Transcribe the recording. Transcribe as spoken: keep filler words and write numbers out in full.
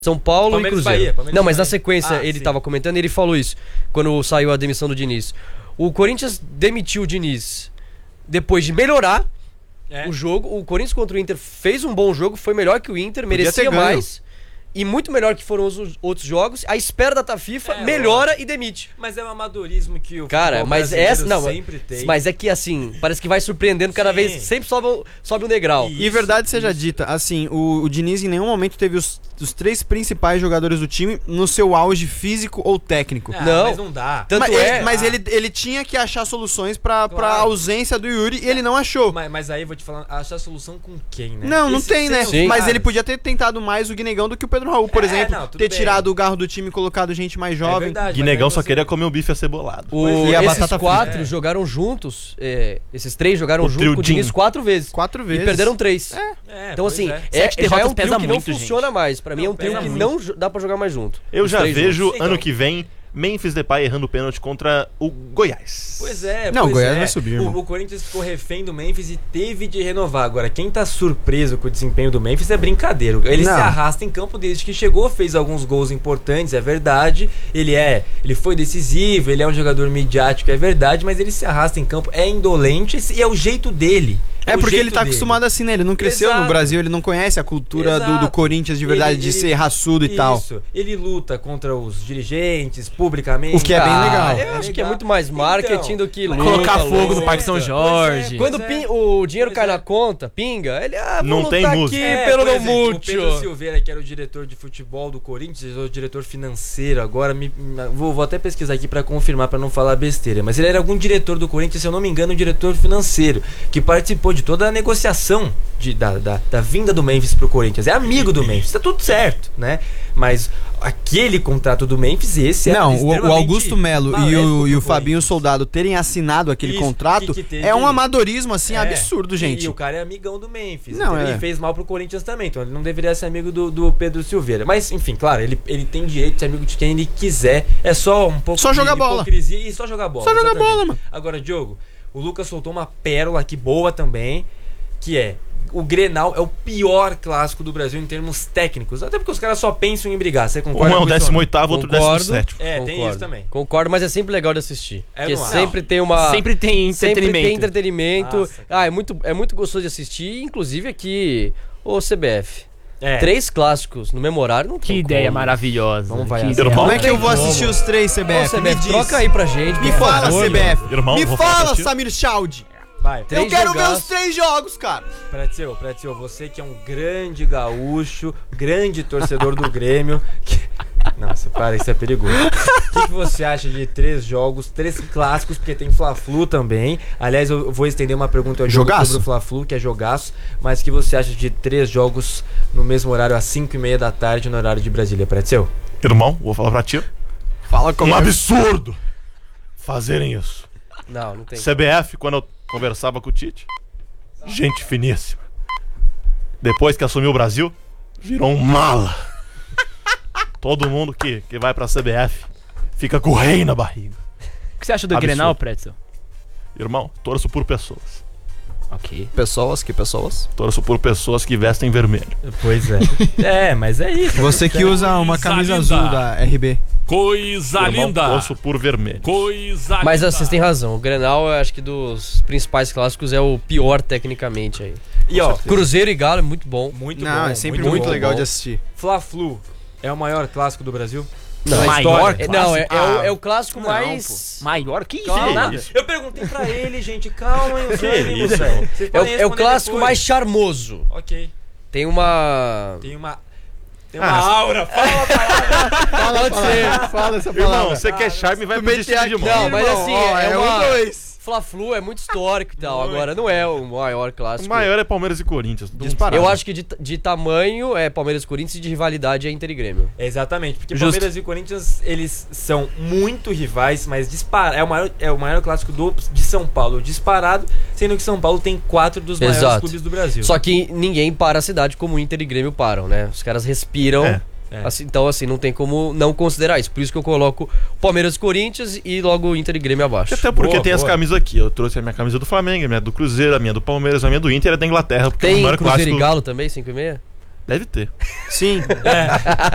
São Paulo Palmeiras e Cruzeiro. Bahia, Palmeiras Não, mas na Bahia. sequência Ah, ele sim. tava comentando e ele falou isso quando saiu a demissão do Diniz. O Corinthians demitiu o Diniz depois de melhorar É. o jogo. O Corinthians contra o Inter fez um bom jogo, foi melhor que o Inter, Podia merecia ter ganho. mais. E muito melhor que foram os outros jogos. A espera da FIFA É, melhora e demite. Mas é um amadorismo que o Cara, futebol mas brasileiro essa não, sempre tem. mas é que assim, parece que vai surpreendendo cada Sim. vez, sempre sobe, um- sobe um degrau. E- E verdade seja dita, assim, o, o Diniz em nenhum momento teve os, os três principais jogadores do time no seu auge físico ou técnico. Ah, Não. mas não dá. Tanto mas é- ele, mas Ah. ele, ele tinha que achar soluções pra, pra Claro. ausência do Yuri e ele não achou. Mas, mas aí eu vou te falar, achar solução com quem, né? Não, não Esse- tem, né? sendo Sim. Mas caras- ele podia ter tentado mais o Guinegão do que o Pedro Raul, por É, exemplo. não, tudo ter bem. tirado o garro do time e colocado gente mais É jovem. verdade, Guinegão mas só aí você- queria comer o bife acebolado. O, Pois, e a esses batata quatro frita. É. jogaram juntos, é, esses três jogaram O junto trio com o Diniz Jim. quatro vezes. Quatro E vezes. perderam três. É, Então pois assim, é. é, Sete já é derrotas um trio pesa que não muito, funciona mais. Pra mim é Não, um trio pesa que muito. não jo- dá pra jogar mais junto. Eu Os já três vejo juntos. Então- ano que vem Memphis Depay errando pênalti contra o Goiás. Pois é, Não, pois o Goiás é. vai subir, o, irmão. o Corinthians ficou refém do Memphis e teve de renovar. Agora, quem tá surpreso com o desempenho do Memphis é brincadeira. Ele Não. se arrasta em campo desde que chegou, fez alguns gols importantes, é verdade. Ele é, ele foi decisivo, ele é um jogador midiático, é verdade, mas ele se arrasta em campo, é indolente e é o jeito dele. É o porque jeito ele tá dele. acostumado assim, né? Ele não cresceu Exato. no Brasil, ele não conhece a cultura do, do Exato. Corinthians de verdade, Ele- de ele- ser raçudo e tal. Isso. Ele luta contra os dirigentes publicamente. O que é bem Ah, legal. Eu acho que é legal. muito mais marketing Então, do que mas- luta, Colocar fogo luta. no Parque São Pois é, Jorge. pois Quando é. pin- o dinheiro Pois cai é. na conta, pinga, ele ah, Não vou tem lutar música. aqui É, pelo por não exemplo, o mútil. Pedro Silveira, que era o diretor de futebol do Corinthians, o diretor financeiro agora, me, me- vou, vou até pesquisar aqui pra confirmar, pra não falar besteira, mas ele era algum diretor do Corinthians, se eu não me engano, um diretor financeiro, que participou de toda a negociação de, da, da, da vinda do Memphis pro Corinthians. É amigo do Memphis, tá tudo certo, né? Mas aquele contrato do Memphis, esse era Não, o, o extremamente Augusto Melo e maléfico o, e o pro Fabinho Corinthians. Soldado terem assinado aquele Isso, contrato que- que teve- é um amadorismo, assim, É. absurdo, E- gente. E, o cara é amigão do Memphis. Não, então é. Ele fez mal pro Corinthians também, então ele não deveria ser amigo do, do Pedro Silveira. Mas, enfim, claro, ele, ele tem direito de ser amigo de quem ele quiser. É só um pouco Só de jogar bola. hipocrisia e só jogar bola. Só jogar exatamente. bola, mano. Agora, Diogo, o Lucas soltou uma pérola aqui boa também, que é: o Grenal é o pior clássico do Brasil em termos técnicos. Até porque os caras só pensam em brigar. Você Um concorda é o com isso? décimo oitavo, outro décimo Concordo. sétimo. É, tem Concordo. isso também. Concordo, mas é sempre legal de assistir. É, porque não é? sempre tem uma. Sempre tem sempre entretenimento. tem entretenimento. Nossa, Ah, é muito, é muito gostoso de assistir. Inclusive aqui, ô C B F. É. Três clássicos no mesmo horário não Que tem ideia como. maravilhosa. Vamos vai, Que Azar. ideia Irmão, Como é que eu vou Como? assistir os três, C B F? Ô, C B Me F, diz. troca aí pra gente. Me por fala, favor, C B F. Irmão, Me vou falar fala, pra ti. Samir Chaud. Vai. Eu Três quero ver jogaços. os três jogos, cara. Pretzel, Pretzel, você que é um grande gaúcho, grande torcedor do Grêmio. Que... Não, você para, isso é perigoso. O que, que você acha de três jogos, três clássicos, porque tem Fla-Flu também. Aliás, eu vou estender uma pergunta ao Diogo Jogaço. sobre o Fla-Flu, que é jogaço. Mas o que você acha de três jogos no mesmo horário, às cinco e meia da tarde, no horário de Brasília, Pretzel? Irmão, vou falar pra ti. Fala como Um é. absurdo fazerem isso. Não, não tem. C B F, quando eu conversava com o Tite, gente finíssima. Depois que assumiu o Brasil, virou um mala. Todo mundo que, que vai pra C B F fica com o rei na barriga. O que você acha do Absurdo. Grenal, Pretzel? Irmão, torço por pessoas. Ok. Pessoas, que pessoas? Torço por pessoas que vestem vermelho. Pois é. É, mas é isso. Você que usa uma camisa azul da R B. Coisa Irmão, linda. torço por vermelho. Coisa Mas linda. vocês têm razão. O Grenal, eu acho que dos principais clássicos é o pior tecnicamente aí. E ó, Cruzeiro e Galo é muito bom. muito Não, bom. é sempre muito, bom. legal bom. de assistir. Fla-Flu é o maior clássico do Brasil? Não, Da maior história? É, não, é, é o, Ah, é o clássico não, mais. Maior que isso? Calma. Nada. Eu perguntei pra ele, gente, calma aí, Que ânimo, isso, velho. irmão. Vocês É o, podem é o responder clássico depois. mais charmoso. Ok. Tem uma. Tem uma. Tem uma Ah, aura. Fala, fala. Pode ser. Fala essa Irmão, você quer charme, vai pro destino de Não, mão. mas assim, é, é uma... um dois. Fla-Flu é muito histórico e tal. Muito. Agora não é o maior O clássico. maior é Palmeiras e Corinthians. Disparado. Eu acho que de, de tamanho é Palmeiras e Corinthians e de rivalidade é Inter e Grêmio. É, exatamente, porque Justo. Palmeiras e Corinthians, eles são muito rivais, mas dispara, é, o maior, é o maior clássico do, de São Paulo disparado, sendo que São Paulo tem quatro dos maiores Exato. clubes do Brasil. Só que ninguém para a cidade como Inter e Grêmio param, né? Os caras respiram. É. É. Assim, então, assim, não tem como não considerar isso. Por isso que eu coloco Palmeiras e Corinthians e logo Inter e Grêmio abaixo. Até porque Boa, tem as boa. camisas aqui. Eu trouxe a minha camisa do Flamengo, a minha do Cruzeiro, a minha do Palmeiras, a minha do Inter e a da Inglaterra. Porque é o Tem maior Cruzeiro clássico. e Galo também, cinco e meia? Deve ter. Sim.